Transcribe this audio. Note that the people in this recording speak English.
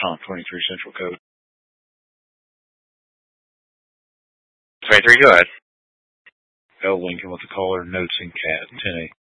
Tom 23 Central Code. 23, go ahead. L. Lincoln with the caller, notes in CAT 10A.